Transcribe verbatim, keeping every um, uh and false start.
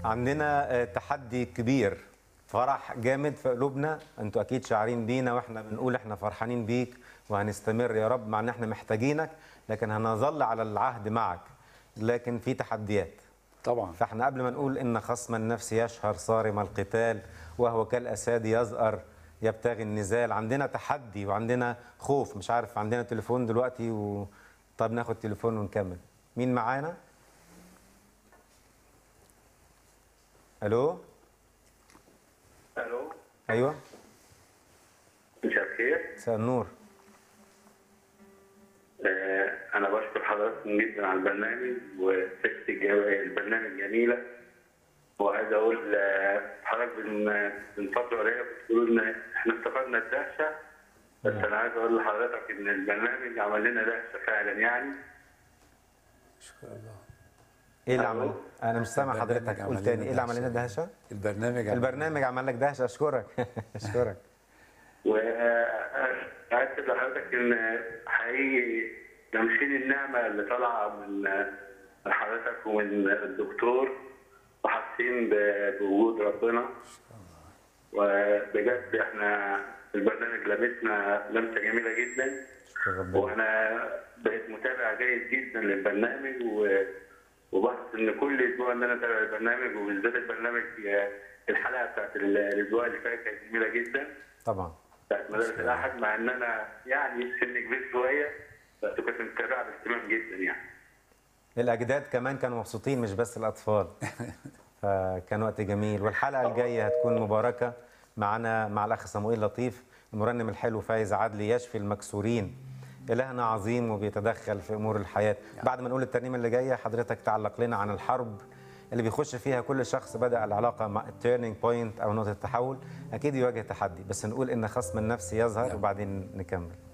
عندنا آه، تحدي كبير، فرح جامد في قلوبنا. انتوا اكيد شاعرين بينا واحنا بنقول احنا فرحانين بيك وهنستمر يا رب، مع ان احنا محتاجينك، لكن هنظل على العهد معك. لكن في تحديات طبعا. فاحنا قبل ما نقول ان خصم النفس يشهر صارم القتال وهو كالاساد يزأر يبتغي النزال، عندنا تحدي وعندنا خوف. مش عارف، عندنا تليفون دلوقتي و... طب ناخد تليفون ونكمل. مين معانا؟ الو. الو. ايوه، مساء الخير. مساء النور. آه، انا بشكر حضراتكم جدا على البرنامج وفكره الجو- البرنامج جميله. وعايز اقول آه، حضرتك من من فتره قريبه بتقولوا ان احنا افتقدنا الدهشه، بس انا عايز اقول لحضرتك ان البرنامج عمل لنا دهشه فعلا يعني. شكرا الله. ايه اللي ألو؟ عمل؟ انا مش سامع البرنامج حضرتك، عمل قول لنا تاني. ايه اللي عمل لنا دهشة. دهشه؟ البرنامج عمل البرنامج عمل لك دهشه. اشكرك اشكرك. وأكد لحضرتك إن حقيقي تمثيل النعمة اللي طالعة من من حضرتك ومن الدكتور، وحاسين ب- بوجود ربنا. وبجد احنا البرنامج لمسنا لمسة جميلة جدا، ربنا. وانا بقيت متابع جيد جدا للبرنامج و- وبحث ان كل اسبوع ان انا اتابع البرنامج، وبالذات البرنامج الحلقة بتاعت الاسبوع اللي فات كانت جميلة جدا طبعا. بتاعت مدرسة الأحد، مع إن أنا يعني سن كبير شوية، بس كنت متابعها باهتمام جدا يعني. الاجداد كمان كانوا مبسوطين مش بس الاطفال. فكان وقت جميل، والحلقه الجايه هتكون مباركه معنا مع الاخ صموئيل لطيف، المرنم الحلو فايز عدلي، يشفي المكسورين. الهنا عظيم وبيتدخل في امور الحياه. بعد ما نقول الترنيمه اللي جايه حضرتك تعلق لنا عن الحرب اللي بيخش فيها كل شخص بدأ العلاقه مع التيرنينج بوينت او نقطه التحول، اكيد يواجه تحدي، بس نقول ان خصم النفس يظهر وبعدين نكمل.